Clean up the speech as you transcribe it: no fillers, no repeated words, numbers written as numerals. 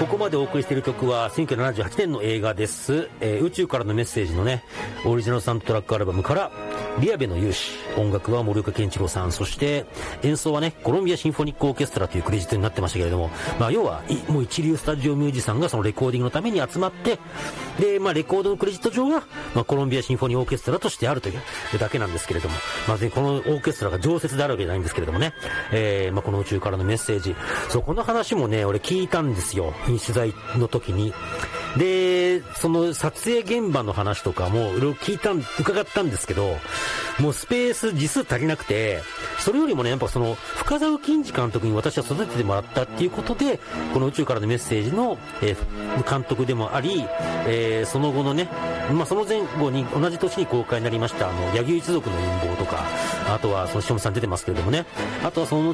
ここまでお送りしている曲は1978年の映画です、宇宙からのメッセージのねオリジナルサウンドトラックアルバムからリアベの勇士、音楽は森岡健一郎さん、そして演奏はねコロンビアシンフォニックオーケストラというクレジットになってましたけれども、要はもう一流スタジオミュージシャンがそのレコーディングのために集まって、でレコードのクレジット上は、コロンビアシンフォニーオーケストラとしてあるというだけなんですけれども、このオーケストラが常設であるわけじゃないんですけれどもね、この宇宙からのメッセージ、そうこの話もね俺聞いたんですよ、取材の時に。でその撮影現場の話とかもいろいろ伺ったんですけど、もうスペース時数足りなくて、それよりもねやっぱその深沢金次監督に私は育ててもらったっていうことで、この宇宙からのメッセージの、監督でもあり、その後のね、その前後に同じ年に公開になりました柳生一族の陰謀とか、あとはそのしおみさん出てますけれどもね、あとはその